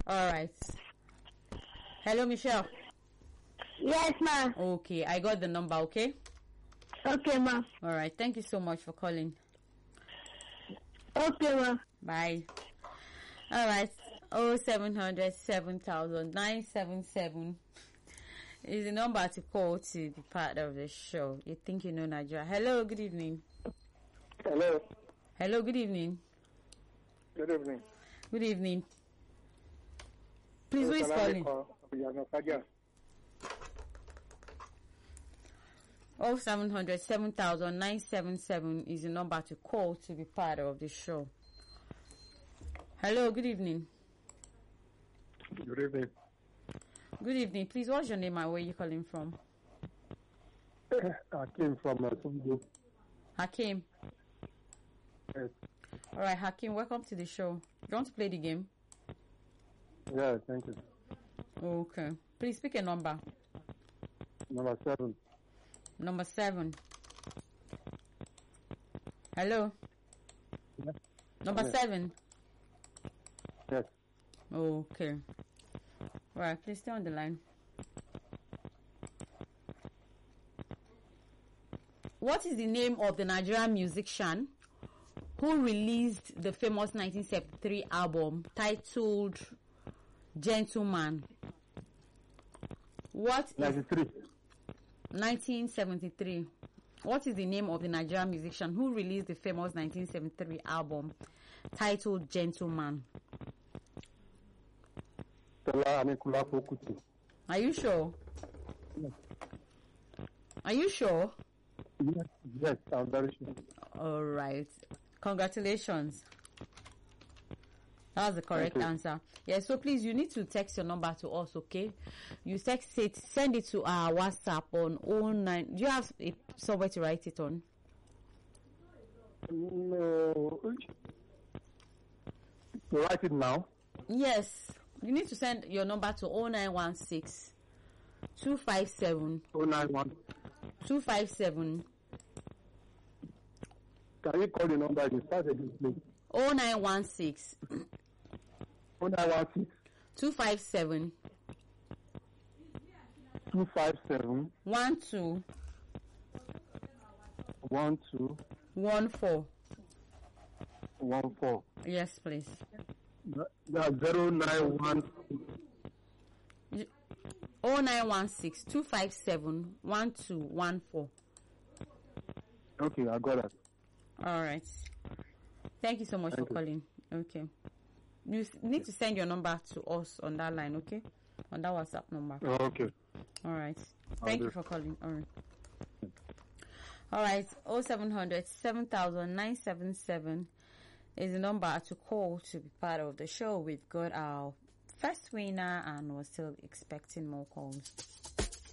All right. Hello, Michelle. Yes, ma. Okay, I got the number, okay? Okay, ma. All right. Thank you so much for calling. Okay, ma. Bye. All right. 0700 7,977 is the number to call to be part of the show. You think you know Nigeria. Hello, good evening. Hello. Hello, good evening. Good evening. Good evening. Please, who is calling? 0700 7,977 is the number to call to be part of the show. Hello, good evening. Good evening. Good evening. Please, what's your name and where are you calling from? I came from Sungu. Hakim. Yes. All right, Hakim, welcome to the show. You want to play the game? Yeah, thank you. Okay. Please pick a number. Number 7. Number 7. Hello? Yeah. Number Yes. 7. Yes. Okay. All right, please stay on the line. What is the name of the Nigerian musician who released the famous 1973 album titled Gentleman? What is 93. 1973? What is the name of the Nigerian musician who released the famous 1973 album titled Gentleman? Are you sure? Yes. Are you sure? Yes, yes, I'm very sure. All right. Congratulations. That's the correct answer. Yeah, so please, you need to text your number to us, okay? You text it, send it to our WhatsApp on 09. Do you have somewhere to write it on? No. You write it now? Yes. You need to send your number to 0916 257 091. 257 Can you call the number? You start again, please. 0916 0916 257 257 12 12 14. 14. Yes, please. That's 091. 0916 257 1214. Okay, I got it. All right. Thank you so much for calling. Okay. You need to send your number to us on that line, okay? On that WhatsApp number. Oh, okay. All right. Thank you for calling. All right. All right. 0700 7,977 is the number to call to be part of the show. We've got our first winner and we're still expecting more calls.